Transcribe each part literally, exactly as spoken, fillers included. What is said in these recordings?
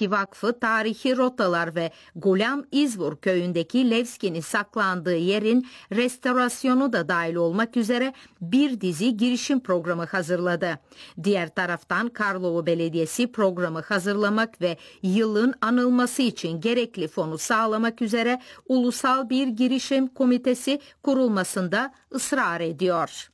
Eski Vakfı Tarihi Rotalar ve Gulam İzvor köyündeki Levski'nin saklandığı yerin restorasyonu da dahil olmak üzere bir dizi girişim programı hazırladı. Diğer taraftan Karlova Belediyesi programı hazırlamak ve yılın anılması için gerekli fonu sağlamak üzere ulusal bir girişim komitesi kurulmasında ısrar ediyor.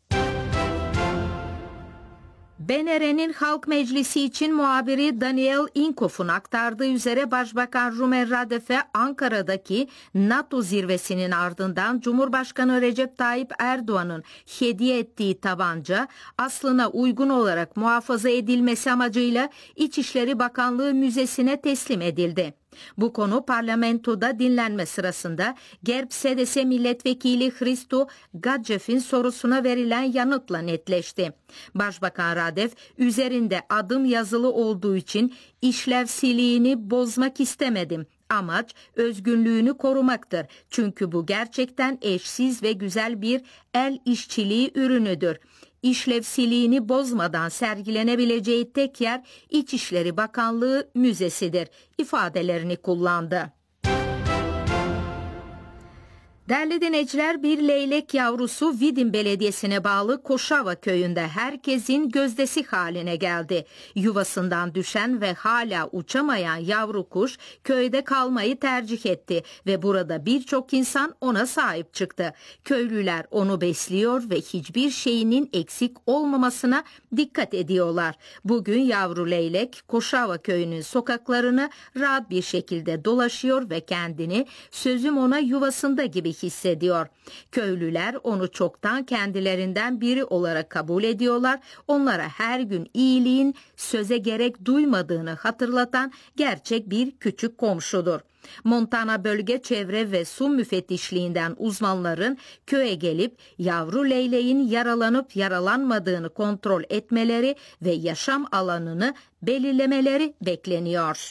B N R'nin Halk Meclisi için muhabiri Daniel Inkoff'un aktardığı üzere Başbakan Rumen Radev'e Ankara'daki NATO zirvesinin ardından Cumhurbaşkanı Recep Tayyip Erdoğan'ın hediye ettiği tabanca aslına uygun olarak muhafaza edilmesi amacıyla İçişleri Bakanlığı Müzesi'ne teslim edildi. Bu konu parlamentoda dinlenme sırasında Gerb S D S Milletvekili Hristo Gadjev'in sorusuna verilen yanıtla netleşti. Başbakan Radev, üzerinde adım yazılı olduğu için işlevsizliğini bozmak istemedim. Amaç özgünlüğünü korumaktır. Çünkü bu gerçekten eşsiz ve güzel bir el işçiliği ürünüdür. İşlevsizliğini bozmadan sergilenebileceği tek yer İçişleri Bakanlığı Müzesi'dir ifadelerini kullandı. Değerli dinleyiciler, bir leylek yavrusu Vidin Belediyesi'ne bağlı Koşava köyünde herkesin gözdesi haline geldi. Yuvasından düşen ve hala uçamayan yavru kuş köyde kalmayı tercih etti ve burada birçok insan ona sahip çıktı. Köylüler onu besliyor ve hiçbir şeyinin eksik olmamasına dikkat ediyorlar. Bugün yavru leylek Koşava köyünün sokaklarını rahat bir şekilde dolaşıyor ve kendini sözüm ona yuvasında gibi hissediyor. Köylüler onu çoktan kendilerinden biri olarak kabul ediyorlar. Onlara her gün iyiliğin söze gerek duymadığını hatırlatan gerçek bir küçük komşudur. Montana Bölge Çevre ve Su Müfettişliğinden uzmanların köye gelip yavru leyleğin yaralanıp yaralanmadığını kontrol etmeleri ve yaşam alanını belirlemeleri bekleniyor.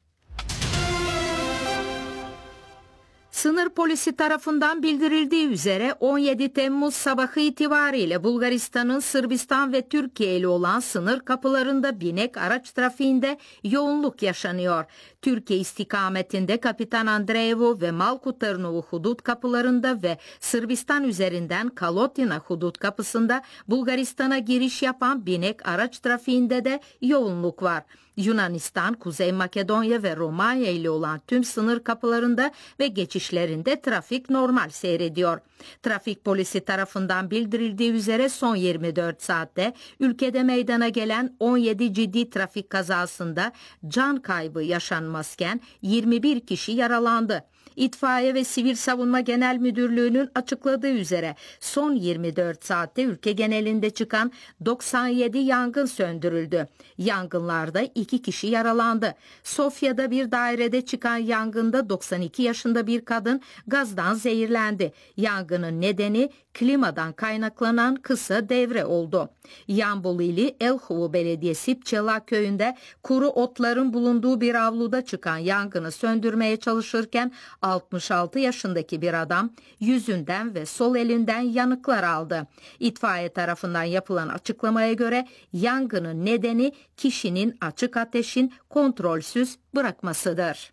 Sınır polisi tarafından bildirildiği üzere on yedi Temmuz sabahı itibariyle Bulgaristan'ın Sırbistan ve Türkiye ile olan sınır kapılarında binek araç trafiğinde yoğunluk yaşanıyor. Türkiye istikametinde Kapitan Andreevo ve Malku Târnovu hudut kapılarında ve Sırbistan üzerinden Kalotina hudut kapısında Bulgaristan'a giriş yapan binek araç trafiğinde de yoğunluk var. Yunanistan, Kuzey Makedonya ve Romanya ile olan tüm sınır kapılarında ve geçişlerinde trafik normal seyrediyor. Trafik polisi tarafından bildirildiği üzere son yirmi dört saatte ülkede meydana gelen on yedi ciddi trafik kazasında can kaybı yaşanmazken yirmi bir kişi yaralandı. İtfaiye ve Sivil Savunma Genel Müdürlüğü'nün açıkladığı üzere son yirmi dört saatte ülke genelinde çıkan doksan yedi yangın söndürüldü. Yangınlarda iki kişi yaralandı. Sofya'da bir dairede çıkan yangında doksan iki yaşında bir kadın gazdan zehirlendi. Yangının nedeni klimadan kaynaklanan kısa devre oldu. Yambulili Elhovo Belediyesi Pçela köyünde kuru otların bulunduğu bir avluda çıkan yangını söndürmeye çalışırken altmış altı yaşındaki bir adam yüzünden ve sol elinden yanıklar aldı. İtfaiye tarafından yapılan açıklamaya göre yangının nedeni kişinin açık ateşin kontrolsüz bırakmasıdır.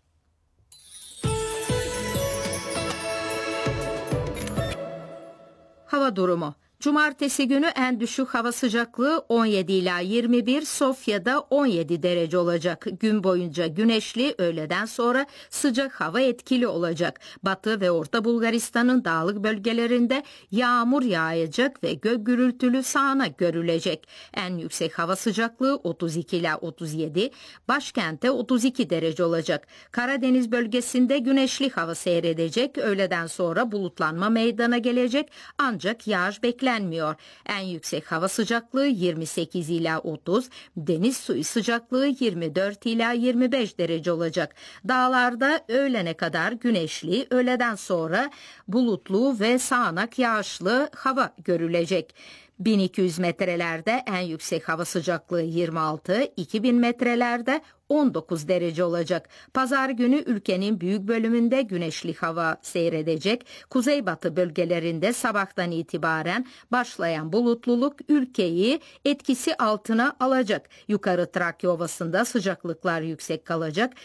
Hava durumu. Cumartesi günü en düşük hava sıcaklığı on yedi ila yirmi bir, Sofya'da on yedi derece olacak. Gün boyunca güneşli, öğleden sonra sıcak hava etkili olacak. Batı ve Orta Bulgaristan'ın dağlık bölgelerinde yağmur yağacak ve gök gürültülü sağanak görülecek. En yüksek hava sıcaklığı otuz iki ila otuz yedi, başkentte otuz iki derece olacak. Karadeniz bölgesinde güneşli hava seyredecek. Öğleden sonra bulutlanma meydana gelecek ancak yağış beklenmiyor. En yüksek hava sıcaklığı yirmi sekiz ila otuz, deniz suyu sıcaklığı yirmi dört ila yirmi beş derece olacak. Dağlarda öğlene kadar güneşli, öğleden sonra bulutlu ve sağanak yağışlı hava görülecek. bin iki yüz metrelerde en yüksek hava sıcaklığı yirmi altı, iki bin metrelerde on dokuz derece olacak. Pazar günü ülkenin büyük bölümünde güneşli hava seyredecek. Kuzeybatı bölgelerinde sabahtan itibaren başlayan bulutluluk ülkeyi etkisi altına alacak. Yukarı Trakya Ovası'nda sıcaklıklar yüksek kalacak.